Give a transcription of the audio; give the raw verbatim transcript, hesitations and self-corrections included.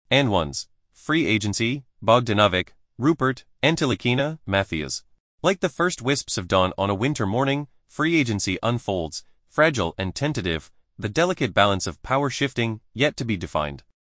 And ones. Free Agency, Bogdanovic, Rupert, Ntilikina, Matthews. Like the first wisps of dawn on a winter morning, free agency unfolds, fragile and tentative, the delicate balance of power shifting, yet to be defined.